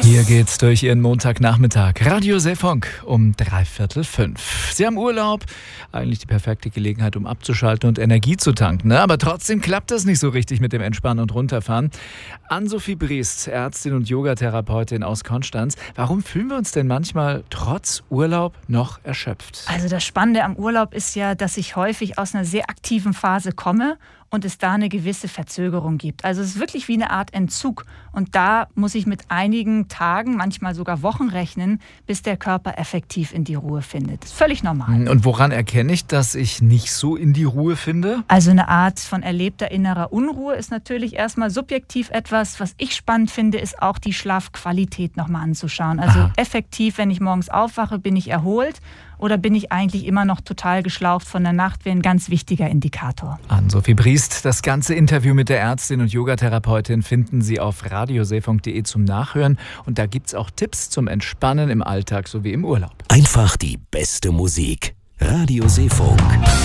Hier geht's durch Ihren Montagnachmittag. Radio Seefunk um 4:45. Sie haben Urlaub, eigentlich die perfekte Gelegenheit, um abzuschalten und Energie zu tanken. Ne? Aber trotzdem klappt das nicht so richtig mit dem Entspannen und Runterfahren. Ann-Sophie Briest, Ärztin und Yogatherapeutin aus Konstanz. Warum fühlen wir uns denn manchmal trotz Urlaub noch erschöpft? Also das Spannende am Urlaub ist ja, dass ich häufig aus einer sehr aktiven Phase komme und es da eine gewisse Verzögerung gibt. Also es ist wirklich wie eine Art Entzug. Und da muss ich mit einigen Tagen, manchmal sogar Wochen rechnen, bis der Körper effektiv in die Ruhe findet. Das ist völlig normal. Und woran erkenne ich, dass ich nicht so in die Ruhe finde? Also eine Art von erlebter innerer Unruhe ist natürlich erstmal subjektiv etwas. Was ich spannend finde, ist auch die Schlafqualität nochmal anzuschauen. Also effektiv, wenn ich morgens aufwache, bin ich erholt oder bin ich eigentlich immer noch total geschlaucht von der Nacht, wäre ein ganz wichtiger Indikator. Ann-Sophie Briest, das ganze Interview mit der Ärztin und Yogatherapeutin finden Sie auf radioseefunk.de zum Nachhören. Und da gibt's auch Tipps zum Entspannen im Alltag sowie im Urlaub. Einfach die beste Musik. Radio Seefunk.